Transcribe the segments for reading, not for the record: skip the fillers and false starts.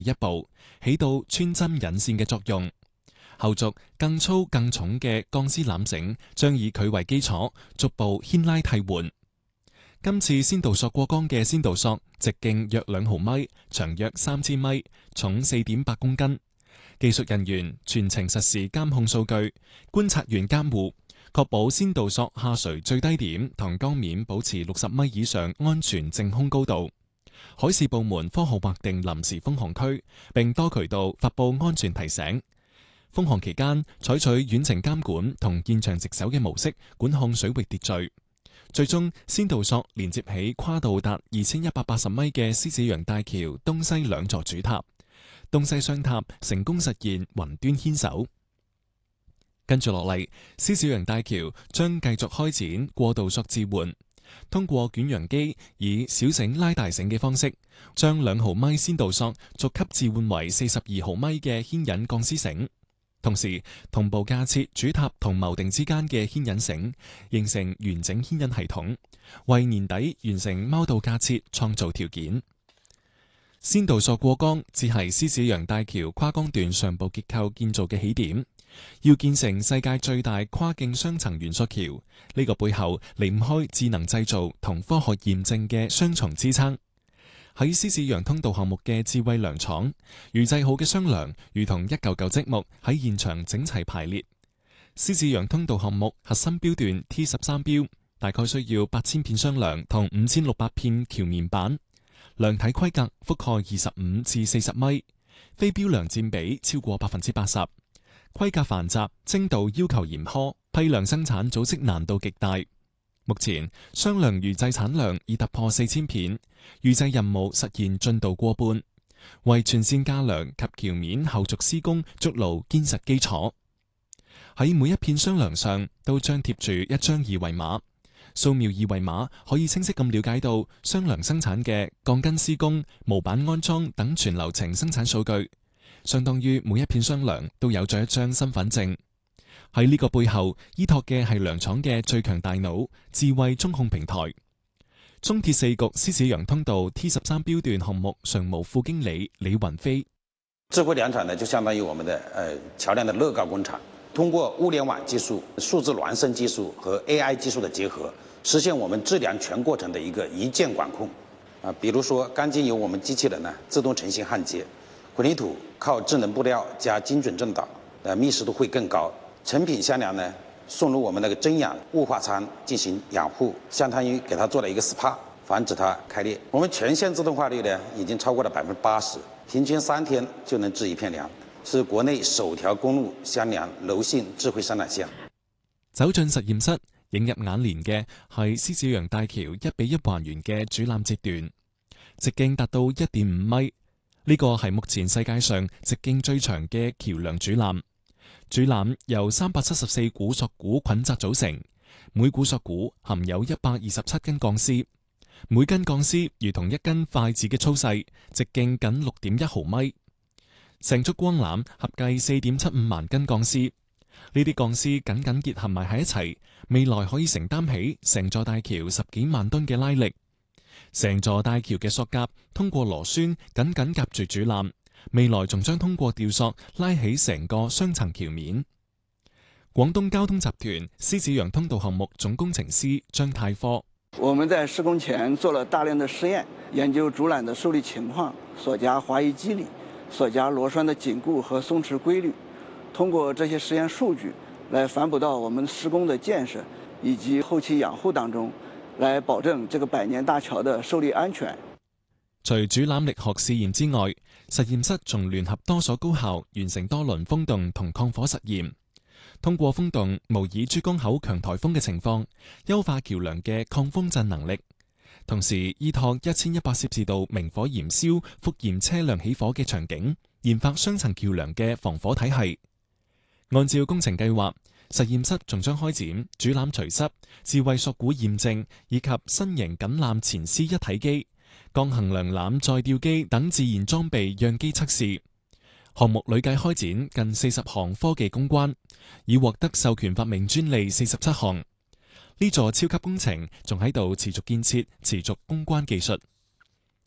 一步，起到穿針引線嘅作用。後續更粗更重嘅鋼絲纜繩將以佢為基礎，逐步牽拉替換。今次先導索過江嘅先導索直徑約2毫米，長約3千米，重4.8公斤。技術人員全程實時監控數據，觀察員監護，確保先導索下垂最低點同江面保持60米以上安全淨空高度。海事部門科學劃定臨時封航區，並多渠道發布安全提醒。封航期間採取遠程監管同現場值守嘅模式管控水域秩序。最終，先導索連接起跨度達2180米嘅獅子洋大橋東西2座主塔，東西雙塔成功實現雲端牽手。跟住落嚟，獅子洋大橋將繼續開展過渡索置換，通過捲揚機以小繩拉大繩嘅方式，將2毫米先導索逐級置換為42毫米嘅牽引鋼絲繩。同時同步架設主塔同錨頂之間嘅牽引繩，形成完整牽引系統，為年底完成貓道架設創造條件。先導索過江只係獅子洋大橋跨江段上部結構建造嘅起點，要建成世界最大跨境雙層懸索橋，呢個背後離唔開智能製造同科學驗證嘅雙重支撐。喺獅子洋通道項目嘅智慧糧廠，預製好嘅雙梁如同一嚿嚿積木喺現場整齊排列。獅子洋通道項目核心標段 T13 標大概需要8000片雙梁同5600片橋面板，梁體規格覆蓋25至40米，非標梁佔比超過80%，規格繁雜，精度要求嚴苛，批量生產組織難度極大。目前雙梁預製產量已突破4000片，預製任務實現進度過半，為全線架梁及橋面後續施工築牢堅實基礎。喺每一片雙梁上都張貼住一張二維碼，掃描二維碼可以清晰咁了解到雙梁生產嘅鋼筋施工、模板安裝等全流程生產數據，相當於每一片雙梁都有咗一張身份證。喺呢個背後依託嘅係糧廠嘅最強大腦——智慧中控平台。中鐵四局獅子洋通道 T13 標段項目常務副經理李雲飛： 智慧糧廠呢，就相當於我們的橋樑的樂高工廠，通過物聯網技術、數字孿生技術和 AI 技術的結合，實現我們質量全過程的一個一鍵管控。比如說鋼筋由我們機器人呢自動成型焊接，混凝土靠智能布料加精準正導，密實度會更高。成品箱樑呢送入我們那個真氧霧化艙進行養護，相當於給它做了一個 SPA， 防止它開裂。我們全線自動化率呢已經超過了80%，平均3天就能制一片樑，是國內首條公路箱樑柔性智慧生產線。 走進實驗室，映入眼簾嘅係獅子洋大橋1:1還原嘅主纜截段，直徑達到1.5米，呢個係目前世界上直徑最長嘅橋樑主纜。主纜由374股索股捆紮組成，每股索股含有127根鋼絲，每根鋼絲如同一根筷子嘅粗細，直徑僅6.1毫米。成束光纜合計4.75萬根鋼絲，呢啲鋼絲緊緊結合埋喺一齊，未來可以承擔起成座大橋10幾萬噸嘅拉力。成座大橋嘅索夾通過螺栓緊緊夾住主纜，未來仲將通過吊索拉起成個雙層橋面。廣東交通集團獅子洋通道項目總工程師張泰科： 我們在施工前做了大量的實驗，研究主纜的受力情況、索夾滑移機理、索夾螺栓的緊固和鬆弛規律，通過這些實驗數據來反哺到我們施工的建設以及後期養護當中，來保證這個100年大橋的受力安全。 除主纜力學試驗之外，實驗室仲聯合多所高校完成多輪風洞同抗火實驗，通過風洞模擬珠江口強颱風嘅情況，優化橋樑嘅抗風震能力，同時依託1100攝氏度明火燃燒復燃車輛起火嘅場景，研發雙層橋樑嘅防火體系。按照工程計劃，實驗室仲將開展主纜除濕、智慧索股驗證以及新型緊纜前絲一體機、鋼衡量纜再吊機等自然裝備樣機測試。項目累計開展近40項科技攻關，已獲得授權發明專利47項。呢座超級工程仲喺度持續建設、持續攻關技術。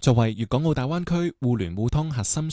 作為粵港澳大灣區互聯互通核心